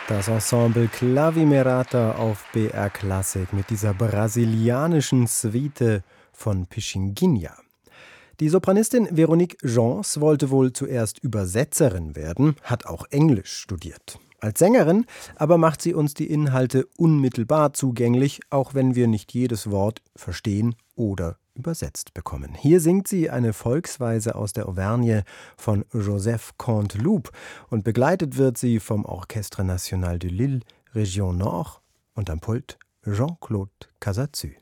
Das Ensemble Clavimerata auf BR Klassik mit dieser brasilianischen Suite von Pichinguinha. Die Sopranistin Véronique Gens wollte wohl zuerst Übersetzerin werden, hat auch Englisch studiert. Als Sängerin aber macht sie uns die Inhalte unmittelbar zugänglich, auch wenn wir nicht jedes Wort verstehen oder übersetzt bekommen. Hier singt sie eine Volksweise aus der Auvergne von Joseph Canteloup und begleitet wird sie vom Orchestre National de Lille, Région Nord und am Pult Jean-Claude Casazu.